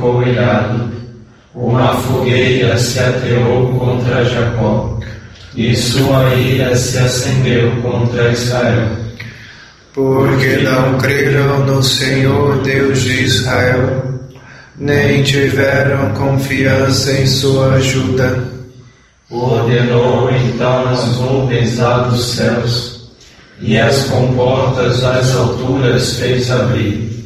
ficou irado. Uma fogueira se ateou contra Jacó, e sua ira se acendeu contra Israel. Porque não creram no Senhor Deus de Israel, nem tiveram confiança em sua ajuda. Ordenou então as nuvens lá dos céus, e as comportas das alturas fez abrir.